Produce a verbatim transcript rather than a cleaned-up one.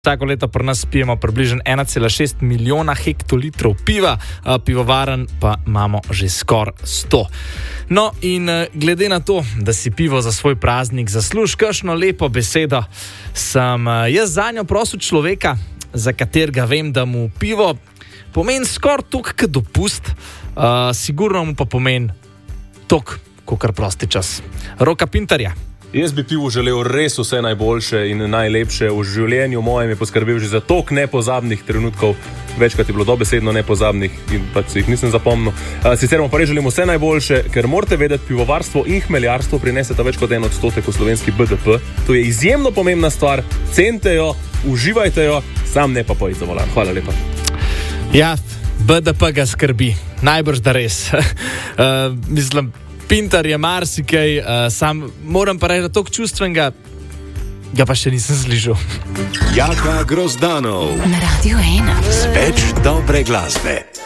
Vsako leto pri nas pijemo približno ena cela šest milijona hektolitrov piva, pivovaren pa imamo že skoraj sto. No in glede na to, da si pivo za svoj praznik zasluži kakšno lepo besedo, sem jaz zanjo prosil človeka, za katerega vem, da mu pivo pomeni skoraj toliko kot dopust, uh, sigurno mu pa pomeni toliko, kakor prosti čas. Roka Pintarja. Jaz bi pivu želel res vse najboljše in najlepše v življenju mojem, je poskrbel že za toliko nepozabnih trenutkov, večkrat je bilo dobesedno nepozabnih in pač si jih nisem zapomnil. Sicer mu pa res želim vse najboljše, ker morate vedeti, pivovarstvo in hmeljarstvo prineseta več kot en odstotek v slovenski B D P. To je izjemno pomembna stvar, cenite jo, uživajte jo, sam ne pa pojdi za volan. Hvala lepa. Ja, B D P ga skrbi, najbrž da res. uh, mislim, Pintar je marsikaj, uh, sam moram pa reči, da toliko čustvenega ga pa še nisem slišal. Jaka Grozdanov na Radio ena. Več dobre glasbe.